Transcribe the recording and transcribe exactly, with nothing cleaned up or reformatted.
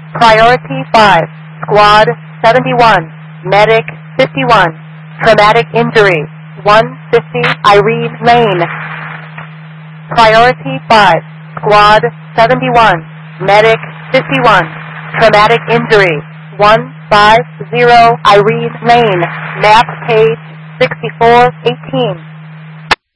Priority five, Squad seventy-one, Medic fifty-one, Traumatic Injury one fifty Irene Lane. Priority five, Squad seventy-one, Medic fifty-one, Traumatic Injury one fifty Irene Lane. Map page sixty-four eighteen.